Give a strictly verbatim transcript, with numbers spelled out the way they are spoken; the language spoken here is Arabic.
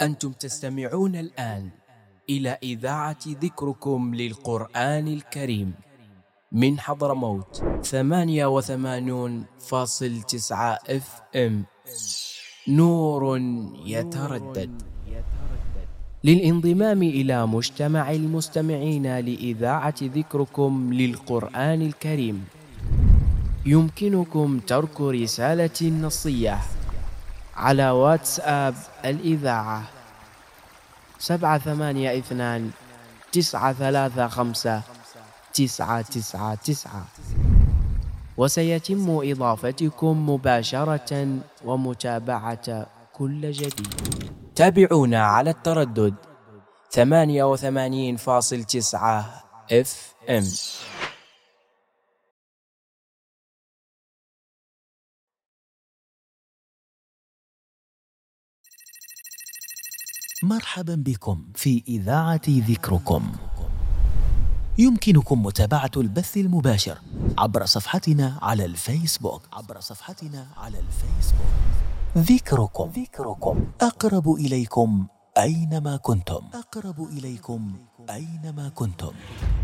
أنتم تستمعون الآن إلى إذاعة ذكركم للقرآن الكريم من حضرموت ثمانية وثمانون فاصل تسعة اف ام. نور يتردد. للانضمام إلى مجتمع المستمعين لإذاعة ذكركم للقرآن الكريم يمكنكم ترك رسالة نصية على واتساب الإذاعة سبعة ثمانية اثنان تسعة ثلاثة خمسة تسعة تسعة تسعة، وسيتم إضافتكم مباشرة ومتابعة كل جديد. تابعونا على التردد ثمانية وثمانين فاصل تسعة اف ام. مرحبا بكم في إذاعة ذكركم. يمكنكم متابعة البث المباشر عبر صفحتنا على الفيسبوك عبر صفحتنا على الفيسبوك ذكركم ذكركم أقرب إليكم أينما كنتم أقرب إليكم أينما كنتم.